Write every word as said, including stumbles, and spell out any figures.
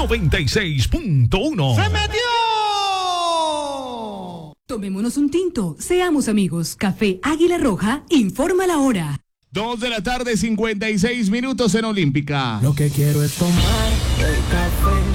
noventa y seis punto uno. ¡Se metió! Tomémonos un tinto, seamos amigos. Café Águila Roja informa la hora. Dos de la tarde, cincuenta y seis minutos en Olímpica. Lo que quiero es tomar el café.